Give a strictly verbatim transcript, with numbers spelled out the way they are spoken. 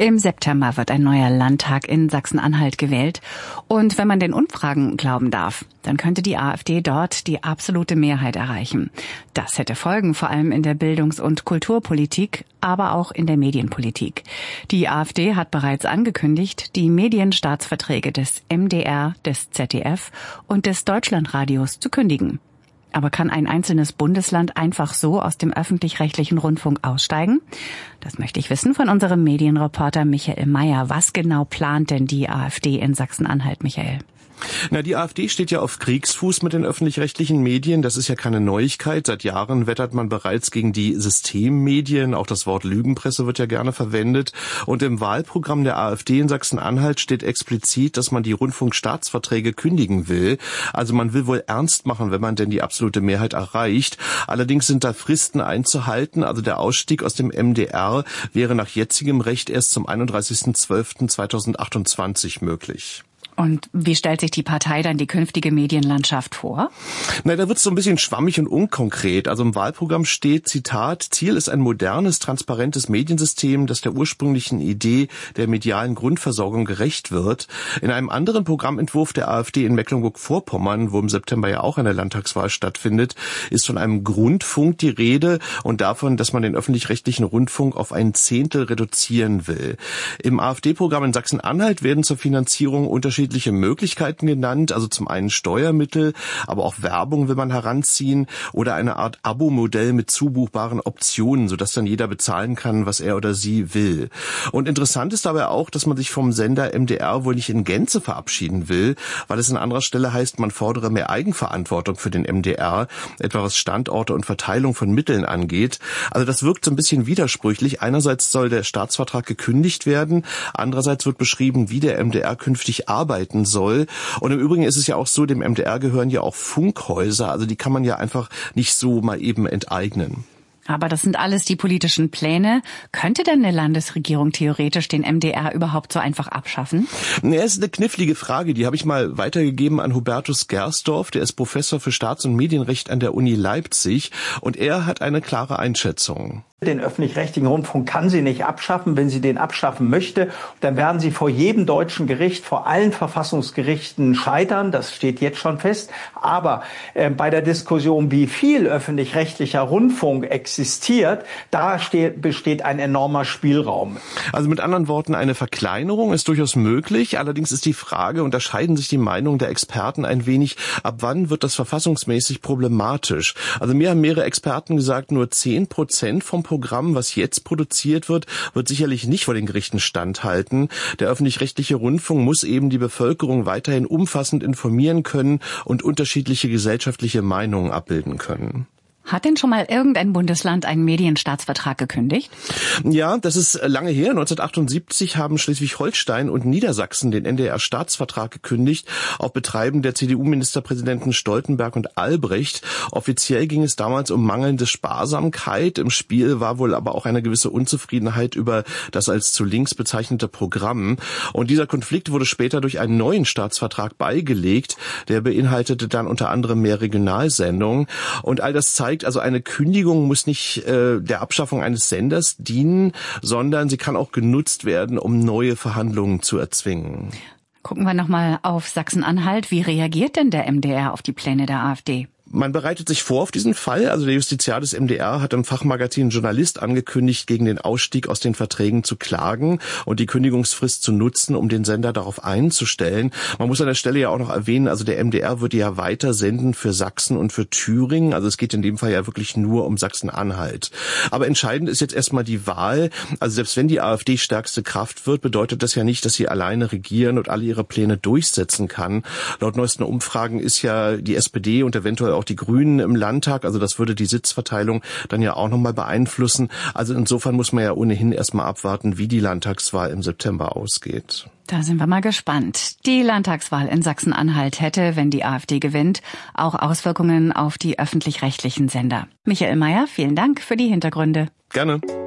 Im September wird ein neuer Landtag in Sachsen-Anhalt gewählt. Und wenn man den Umfragen glauben darf, dann könnte die AfD dort die absolute Mehrheit erreichen. Das hätte Folgen, vor allem in der Bildungs- und Kulturpolitik, aber auch in der Medienpolitik. Die AfD hat bereits angekündigt, die Medienstaatsverträge des M D R, des Z D F und des Deutschlandradios zu kündigen. Aber kann ein einzelnes Bundesland einfach so aus dem öffentlich-rechtlichen Rundfunk aussteigen? Das möchte ich wissen von unserem Medienreporter Michael Mayer. Was genau plant denn die AfD in Sachsen-Anhalt, Michael? Na, die AfD steht ja auf Kriegsfuß mit den öffentlich-rechtlichen Medien. Das ist ja keine Neuigkeit. Seit Jahren wettert man bereits gegen die Systemmedien. Auch das Wort Lügenpresse wird ja gerne verwendet. Und im Wahlprogramm der AfD in Sachsen-Anhalt steht explizit, dass man die Rundfunkstaatsverträge kündigen will. Also man will wohl ernst machen, wenn man denn die absolute Mehrheit erreicht. Allerdings sind da Fristen einzuhalten. Also der Ausstieg aus dem M D R wäre nach jetzigem Recht erst zum einunddreißigsten zwölften zweitausendachtundzwanzig möglich. Und wie stellt sich die Partei dann die künftige Medienlandschaft vor? Na, da wird es so ein bisschen schwammig und unkonkret. Also im Wahlprogramm steht, Zitat, Ziel ist ein modernes, transparentes Mediensystem, das der ursprünglichen Idee der medialen Grundversorgung gerecht wird. In einem anderen Programmentwurf der AfD in Mecklenburg-Vorpommern, wo im September ja auch eine Landtagswahl stattfindet, ist von einem Grundfunk die Rede und davon, dass man den öffentlich-rechtlichen Rundfunk auf ein Zehntel reduzieren will. Im AfD-Programm in Sachsen-Anhalt werden zur Finanzierung unterschiedliche unterschiedliche Möglichkeiten genannt, also zum einen Steuermittel, aber auch Werbung will man heranziehen oder eine Art Abo-Modell mit zubuchbaren Optionen, sodass dann jeder bezahlen kann, was er oder sie will. Und interessant ist dabei auch, dass man sich vom Sender M D R wohl nicht in Gänze verabschieden will, weil es an anderer Stelle heißt, man fordere mehr Eigenverantwortung für den M D R, etwa was Standorte und Verteilung von Mitteln angeht. Also das wirkt so ein bisschen widersprüchlich. Einerseits soll der Staatsvertrag gekündigt werden, andererseits wird beschrieben, wie der M D R künftig arbeiten soll. Und im Übrigen ist es ja auch so, dem M D R gehören ja auch Funkhäuser, also die kann man ja einfach nicht so mal eben enteignen. Aber das sind alles die politischen Pläne. Könnte denn eine Landesregierung theoretisch den M D R überhaupt so einfach abschaffen? Ja, es ist eine knifflige Frage. Die habe ich mal weitergegeben an Hubertus Gersdorf. Der ist Professor für Staats- und Medienrecht an der Uni Leipzig. Und er hat eine klare Einschätzung. Den öffentlich-rechtlichen Rundfunk kann sie nicht abschaffen. Wenn sie den abschaffen möchte, dann werden sie vor jedem deutschen Gericht, vor allen Verfassungsgerichten scheitern. Das steht jetzt schon fest. Aber äh, bei der Diskussion, wie viel öffentlich-rechtlicher Rundfunk existiert, da steht, besteht ein enormer Spielraum. Also mit anderen Worten, eine Verkleinerung ist durchaus möglich. Allerdings ist die Frage, unterscheiden sich die Meinungen der Experten ein wenig, ab wann wird das verfassungsmäßig problematisch? Also mir haben mehrere Experten gesagt, nur zehn Prozent vom Programm, was jetzt produziert wird, wird sicherlich nicht vor den Gerichten standhalten. Der öffentlich-rechtliche Rundfunk muss eben die Bevölkerung weiterhin umfassend informieren können und unterschiedliche gesellschaftliche Meinungen abbilden können. Hat denn schon mal irgendein Bundesland einen Medienstaatsvertrag gekündigt? Ja, das ist lange her. neunzehnhundertachtundsiebzig haben Schleswig-Holstein und Niedersachsen den N D R-Staatsvertrag gekündigt, auf Betreiben der C D U-Ministerpräsidenten Stoltenberg und Albrecht. Offiziell ging es damals um mangelnde Sparsamkeit. Im Spiel war wohl aber auch eine gewisse Unzufriedenheit über das als zu links bezeichnete Programm. Und dieser Konflikt wurde später durch einen neuen Staatsvertrag beigelegt. Der beinhaltete dann unter anderem mehr Regionalsendungen. Und all das zeigt, also eine Kündigung muss nicht äh, der Abschaffung eines Senders dienen, sondern sie kann auch genutzt werden, um neue Verhandlungen zu erzwingen. Gucken wir nochmal auf Sachsen-Anhalt. Wie reagiert denn der M D R auf die Pläne der AfD? Man bereitet sich vor auf diesen Fall. Also der Justiziar des M D R hat im Fachmagazin Journalist angekündigt, gegen den Ausstieg aus den Verträgen zu klagen und die Kündigungsfrist zu nutzen, um den Sender darauf einzustellen. Man muss an der Stelle ja auch noch erwähnen, also der M D R würde ja weiter senden für Sachsen und für Thüringen. Also es geht in dem Fall ja wirklich nur um Sachsen-Anhalt. Aber entscheidend ist jetzt erstmal die Wahl. Also selbst wenn die AfD stärkste Kraft wird, bedeutet das ja nicht, dass sie alleine regieren und alle ihre Pläne durchsetzen kann. Laut neuesten Umfragen ist ja die S P D und eventuell auch die Grünen im Landtag, also das würde die Sitzverteilung dann ja auch nochmal beeinflussen. Also insofern muss man ja ohnehin erstmal abwarten, wie die Landtagswahl im September ausgeht. Da sind wir mal gespannt. Die Landtagswahl in Sachsen-Anhalt hätte, wenn die AfD gewinnt, auch Auswirkungen auf die öffentlich-rechtlichen Sender. Michael Mayer, vielen Dank für die Hintergründe. Gerne.